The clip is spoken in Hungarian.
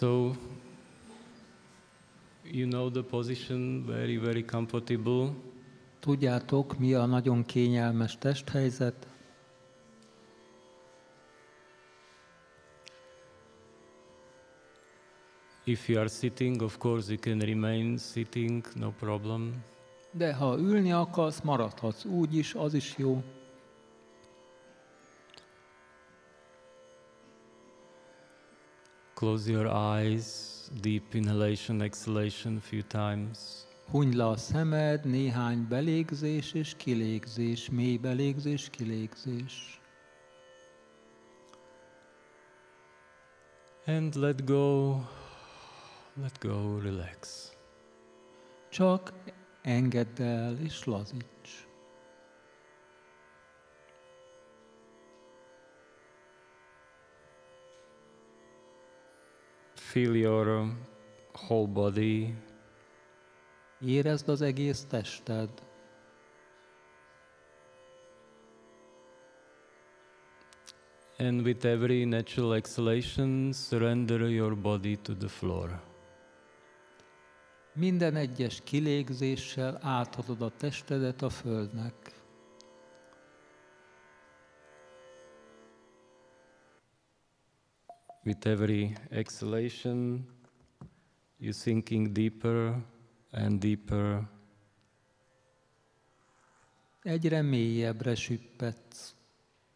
So, you know the position, very, very comfortable. Tudjátok, mi a nagyon kényelmes testhelyzet? If you are sitting, of course you can remain sitting, no problem. De ha ülni akarsz, maradhatsz úgy is, az is jó. Close your eyes, deep inhalation, exhalation, few times. Hunyd le a szemed, néhány belégzés és kilégzés, mély belégzés, kilégzés. And let go, relax. Csak engedd el és lazíts. Feel your whole body. Érezd az egész tested. And with every natural exhalation, surrender your body to the floor. Minden egyes kilégzéssel átadod a testedet a földnek. With every exhalation, you're sinking deeper and deeper. Egyre mélyebbre süppedsz.